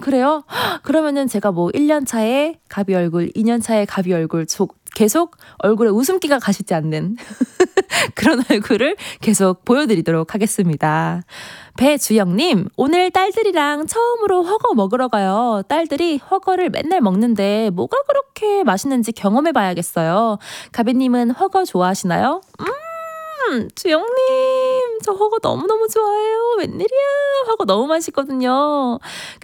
그래요? 그러면은 제가 뭐 1년 차에 가비 얼굴, 2년 차에 가비 얼굴 계속 얼굴에 웃음기가 가시지 않는 그런 얼굴을 계속 보여드리도록 하겠습니다. 배주영님, 오늘 딸들이랑 처음으로 허거 먹으러 가요. 딸들이 허거를 맨날 먹는데 뭐가 그렇게 맛있는지 경험해봐야겠어요. 가비님은 허거 좋아하시나요? 주영님, 저 허거 너무너무 좋아해요. 웬일이야. 허거 너무 맛있거든요.